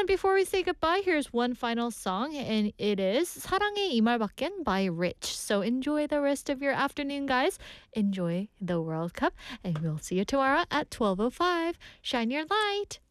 And before we say goodbye, here's one final song, and it is 사랑해 이 말밖엔 by Rich. So enjoy the rest of your afternoon, guys. Enjoy the World Cup, and we'll see you tomorrow at 12:05. Shine your light.